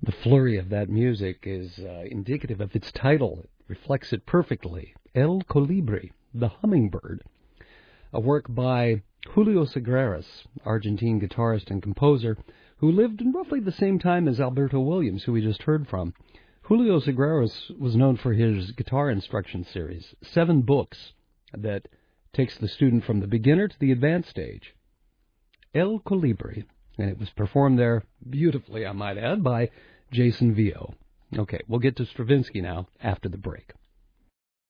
The flurry of that music is indicative of its title. It reflects it perfectly. El Colibri, the Hummingbird, a work by Julio Segrera, Argentine guitarist and composer, who lived in roughly the same time as Alberto Williams, who we just heard from. Julio Segrera was known for his guitar instruction series, 7 books that takes the student from the beginner to the advanced stage. El Colibri, and it was performed there beautifully, I might add, by Jason Vio. Okay, we'll get to Stravinsky now after the break.